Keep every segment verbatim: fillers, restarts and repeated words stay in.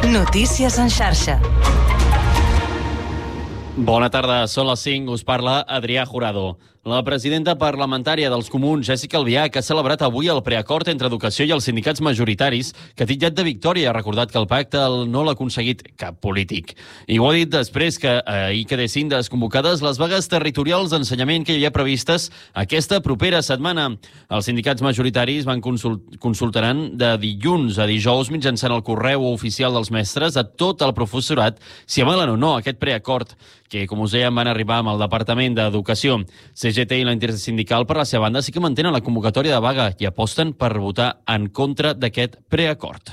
Notícies en xarxa. Bona tarda, són les cinc, us parla Adrià Jurado. La presidenta parlamentària dels Comuns, Jèssica Albiach, ha celebrat avui el preacord entre Educació i els sindicats majoritaris, que ha titllat de victòria i ha recordat que el pacte no l'ha aconseguit cap polític. I ho ha dit després que ahir quedessin desconvocades les vagues territorials d'ensenyament que hi havia previstes aquesta propera setmana. Els sindicats majoritaris van consult consultaran de dilluns a dijous mitjançant el correu oficial dels mestres a tot el professorat si avalen o no aquest preacord, que, com us dèiem, van arribar amb el Departament d'Educació. C G T i la Intersindical, per la seva banda, sí que mantenen la convocatòria de vaga i aposten per votar en contra d'aquest preacord.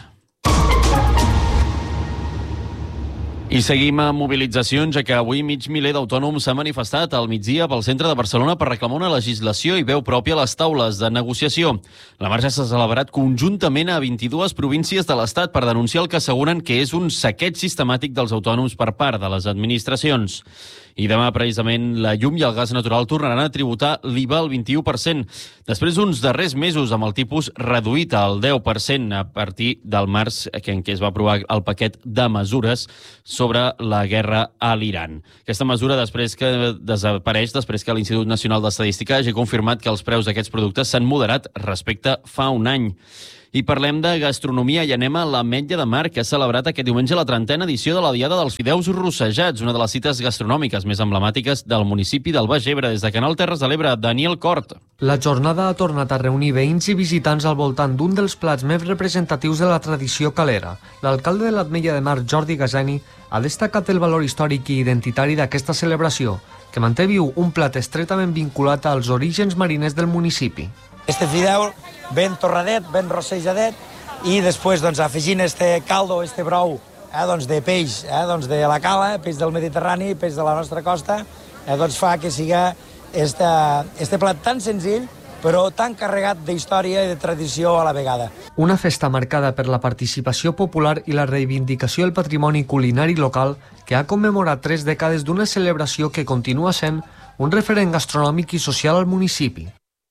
I seguim amb mobilitzacions, ja que avui mig miler d'autònoms s'ha manifestat al migdia pel centre de Barcelona per reclamar una legislació i veu pròpia a les taules de negociació. La marxa s'ha celebrat conjuntament a vint-i-dues províncies de l'Estat per denunciar el que asseguren que és un saqueig sistemàtic dels autònoms per part de les administracions. I demà, precisament, la llum i el gas natural tornaran a tributar l'I V A al vint-i-u per cent, després d'uns darrers mesos amb el tipus reduït al deu per cent a partir del març, en què es va aprovar el paquet de mesures sobre la guerra a l'Iran. Aquesta mesura després que desapareix després que l'Institut Nacional d'Estadística hagi confirmat que els preus d'aquests productes s'han moderat respecte fa un any. I parlem de gastronomia i anem a l'Ametlla de Mar, que ha celebrat aquest diumenge la trentena edició de la Diada dels Fideus Rossejats, una de les cites gastronòmiques més emblemàtiques del municipi del Baix Ebre. Des de Canal Terres de l'Ebre, Daniel Cort. La jornada ha tornat a reunir veïns i visitants al voltant d'un dels plats més representatius de la tradició calera. L'alcalde de l'Ametlla de Mar, Jordi Gaseni, ha destacat el valor històric i identitari d'aquesta celebració, que manté viu un plat estretament vinculat als orígens mariners del municipi. Este fideu ben torradet, ben rossejadet, i després doncs, afegint este caldo, este brou eh, doncs, de peix, eh, doncs, de la cala, peix del Mediterrani, peix de la nostra costa, eh, doncs fa que siga este, este plat tan senzill però tan carregat d'història i de tradició a la vegada. Una festa marcada per la participació popular i la reivindicació del patrimoni culinari local que ha commemorat tres dècades d'una celebració que continua sent un referent gastronòmic i social al municipi.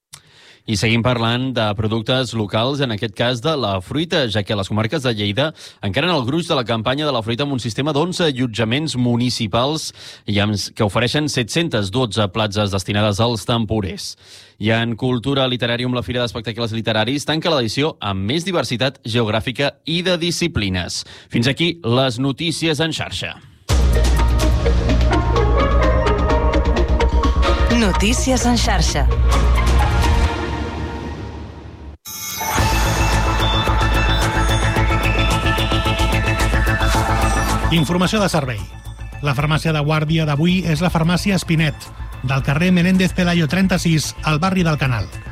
I seguim parlant de productes locals, en aquest cas de la fruita, ja que les comarques de Lleida encaren el gruix de la campanya de la fruita amb un sistema d'onze allotjaments municipals que ofereixen set-cents dotze platges destinades als temporers. I en cultura literària, amb la Fira d'Espectacles Literaris, tanca l'edició amb més diversitat geogràfica i de disciplines. Fins aquí les notícies en xarxa. Notícies en xarxa. Informació de servei. La farmàcia de guàrdia d'avui és la farmàcia Espinet, del carrer Menéndez Pelayo trenta-sis, al barri del Canal.